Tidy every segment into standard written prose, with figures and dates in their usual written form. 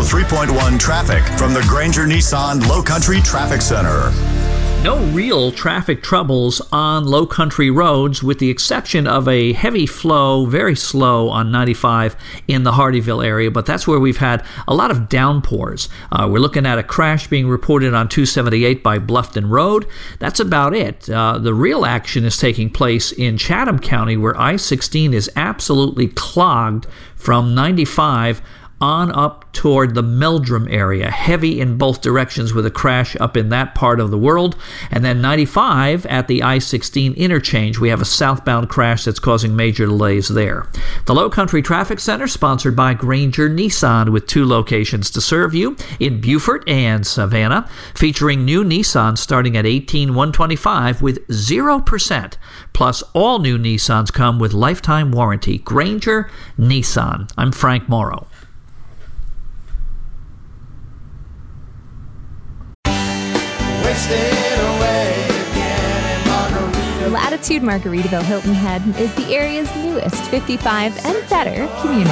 103.1 traffic from the Granger Nissan Low Country Traffic Center. No real traffic troubles on low country roads with the exception of a heavy flow, very slow on 95 in the Hardeeville area, but that's where we've had a lot of downpours. We're looking at a crash being reported on 278 by Bluffton Road. That's about it. The real action is taking place in Chatham County where I-16 is absolutely clogged from 95 on up toward the Meldrum area, heavy in both directions with a crash up in that part of the world. And then 95 at the I-16 interchange, we have a southbound crash that's causing major delays there. The Low Country Traffic Center, sponsored by Granger Nissan, with 2 locations to serve you in Beaufort and Savannah, featuring new Nissans starting at $18,125 with 0%. Plus, all new Nissans come with lifetime warranty. Granger Nissan. I'm Frank Morrow. Latitude Margaritaville Hilton Head is the area's newest 55 and better community.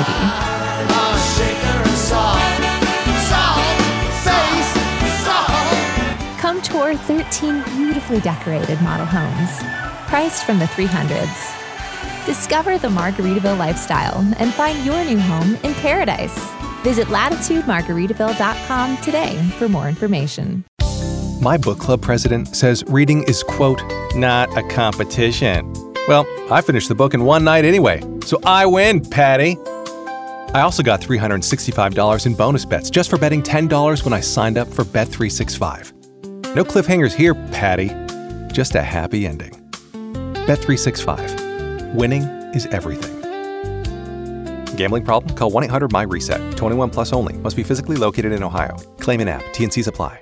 Come tour 13 beautifully decorated model homes, priced from the 300s. Discover the Margaritaville lifestyle and find your new home in paradise. Visit latitudemargaritaville.com today for more information. My book club president says reading is, quote, not a competition. Well, I finished the book in one night anyway, so I win, Patty. I also got $365 in bonus bets just for betting $10 when I signed up for Bet365. No cliffhangers here, Patty. Just a happy ending. Bet365. Winning is everything. Gambling problem? Call 1-800-MY-RESET. 21 plus only. Must be physically located in Ohio. Claim in app. T&Cs apply.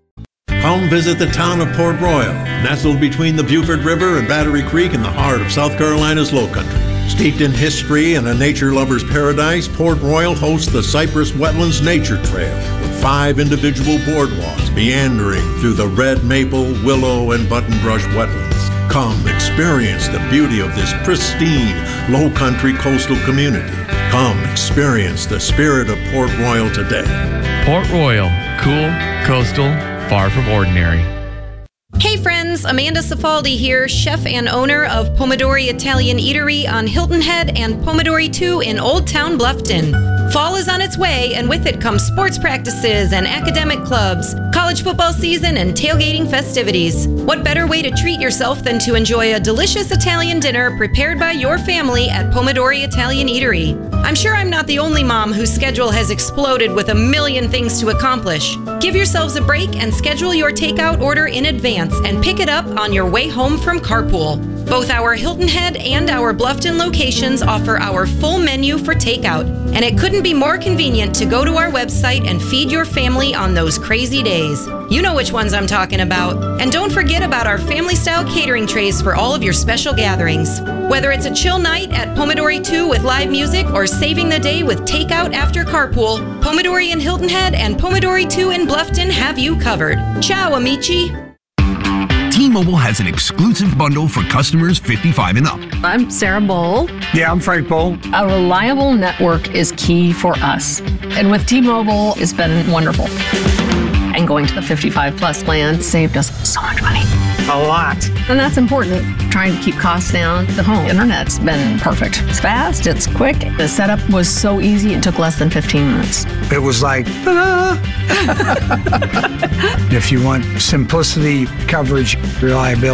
Come visit the town of Port Royal, nestled between the Beaufort River and Battery Creek in the heart of South Carolina's Low Country. Steeped in history and a nature lover's paradise, Port Royal hosts the Cypress Wetlands Nature Trail with 5 individual boardwalks meandering through the red maple, willow, and buttonbrush wetlands. Come experience the beauty of this pristine, low country coastal community. Come experience the spirit of Port Royal today. Port Royal, cool, coastal, far from ordinary. Hey friends, Amanda Cifaldi here, chef and owner of Pomodori Italian Eatery on Hilton Head and Pomodori 2 in Old Town Bluffton. Fall is on its way, and with it comes sports practices and academic clubs, college football season, and tailgating festivities. What better way to treat yourself than to enjoy a delicious Italian dinner prepared by your family at Pomodori Italian Eatery? I'm sure I'm not the only mom whose schedule has exploded with a million things to accomplish. Give yourselves a break and schedule your takeout order in advance and pick it up on your way home from carpool. Both our Hilton Head and our Bluffton locations offer our full menu for takeout, and it couldn't be more convenient to go to our website and feed your family on those crazy days. You know which ones I'm talking about. And don't forget about our family-style catering trays for all of your special gatherings. Whether it's a chill night at Pomodori 2 with live music or saving the day with takeout after carpool, Pomodori in Hilton Head and Pomodori 2 in Bluffton have you covered. Ciao, amici. T-Mobile has an exclusive bundle for customers 55 and up. I'm Sarah Bowl. Yeah, I'm Frank Bowl. A reliable network is key for us. And with T-Mobile, it's been wonderful. And going to the 55 plus plan saved us so much money. A lot. And that's important. Trying to keep costs down. The home internet's been perfect. It's fast, it's quick. The setup was so easy, it took less than 15 minutes. It was like, ta-da! If you want simplicity, coverage, reliability,